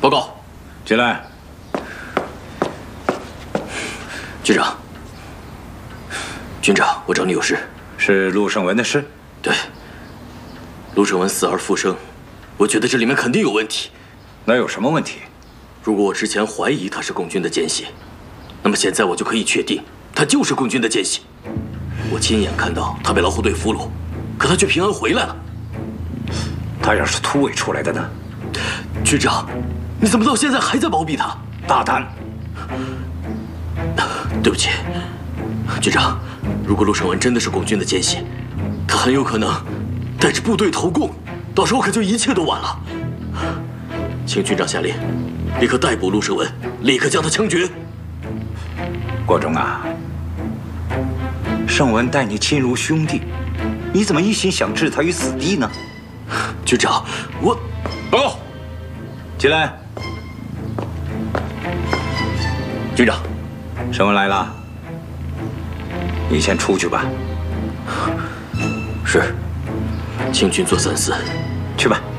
报告， 进来。 军长，我找你有事。 是陆胜文的事？ 对，陆胜文死而复生，我觉得这里面肯定有问题。 那有什么问题？ 如果我之前怀疑他是共军的奸细，那么现在我就可以确定，他就是共军的奸细。我亲眼看到他被老虎队俘虏，可他却平安回来了。 他要是突围出来的呢？ 军长，你怎么到现在还在包庇他？ 大胆！ 对不起，军长，如果陆胜文真的是共军的奸细，他很有可能带着部队投共，到时候可就一切都晚了。请军长下令，立刻逮捕陆胜文，立刻将他枪决。 国忠啊，胜文待你亲如兄弟，你怎么一心想置他于死地呢？ 军长，我报告，进来。 军长， 胜文来了，你先出去吧。 是，请军座三思。 去吧。